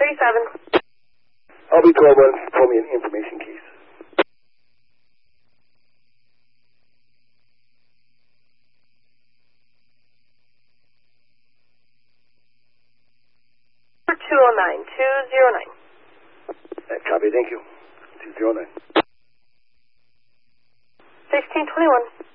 237. I'll be 12-1. Pull me an information keys. For 209. 209. Copy, thank you. 209. 1621.